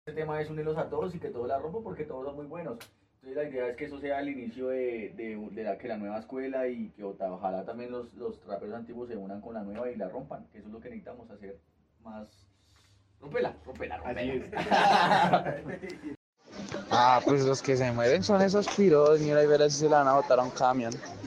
Este tema es unirlos a todos y que todos la rompan porque todos son muy buenos. Entonces la idea es que eso sea el inicio que la nueva escuela y que ojalá también los raperos antiguos se unan con la nueva y la rompan, que eso es lo que necesitamos hacer más. Rompela, rompela, Así rompela. es. Ah, pues los que se mueren son esos piros, mira y verás si se la van a botar a un camión.